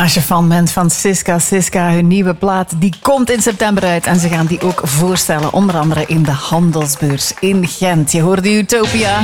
Als je fan bent van Siska, hun nieuwe plaat, die komt in september uit. En ze gaan die ook voorstellen, onder andere in de Handelsbeurs in Gent. Je hoorde Utopia.